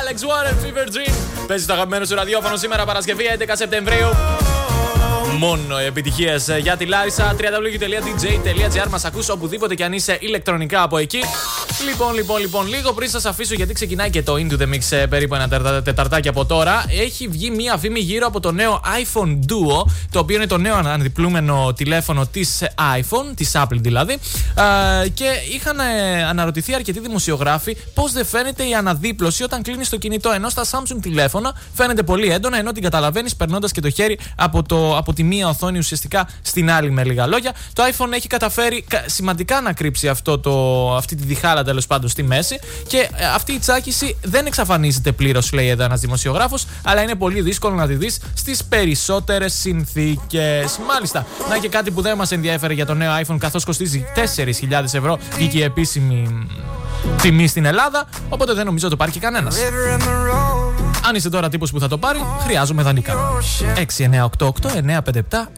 Alex Warren, Fever Dream. Παίζει στο αγαπημένο σου ραδιόφωνο σήμερα Παρασκευή 11 Σεπτεμβρίου. Μόνο επιτυχίες για τη Λάρισα. www.dj.gr. Μας ακούς οπουδήποτε κι αν είσαι ηλεκτρονικά από εκεί. Λοιπόν, λίγο πριν σας αφήσω, γιατί ξεκινάει και το Into the Mix περίπου ένα τεταρτάκι από τώρα. Έχει βγει μία φήμη γύρω από το νέο iPhone Duo, το οποίο είναι το νέο αναδιπλούμενο τηλέφωνο της iPhone, της Apple δηλαδή. Και είχαν αναρωτηθεί αρκετοί δημοσιογράφοι πώς δεν φαίνεται η αναδίπλωση όταν κλείνεις το κινητό. Ενώ στα Samsung τηλέφωνα φαίνεται πολύ έντονα, ενώ την καταλαβαίνεις περνώντας και το χέρι από τη μία οθόνη ουσιαστικά στην άλλη, με λίγα λόγια. Το iPhone έχει καταφέρει σημαντικά να κρύψει αυτή τη διχάλα τέλος πάντων στη μέση, και αυτή η τσάκιση δεν εξαφανίζεται πλήρως, λέει εδώ ένας δημοσιογράφος, αλλά είναι πολύ δύσκολο να τη δεις στις περισσότερες συνθήκες. Μάλιστα, να και κάτι που δεν μας ενδιαφέρει για το νέο iPhone, καθώς κοστίζει 4.000 ευρώ, βγήκε η επίσημη τιμή στην Ελλάδα, οπότε δεν νομίζω το πάρει και κανένας. Αν είσαι τώρα τύπος που θα το πάρει, χρειάζομαι δανεικά. 6988 957